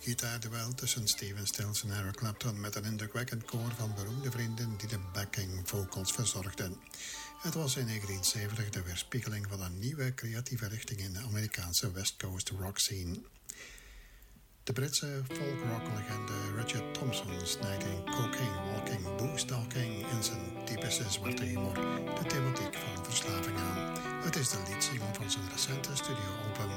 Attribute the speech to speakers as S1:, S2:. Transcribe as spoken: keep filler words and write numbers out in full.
S1: gitaarduel tussen Steven Stills en Eric Clapton met een indrukwekkend koor van beroemde vrienden die de backing vocals verzorgden. Het was in negentien zeventig de weerspiegeling van een nieuwe creatieve richting in de Amerikaanse West Coast rock scene. De Britse folk-rock-legende Richard Thompson snijdt in Cocaine Walking, Booze Talking in zijn typische zwarte humor de thematiek van verslaving aan. Het is de leadsingle van zijn recente studioalbum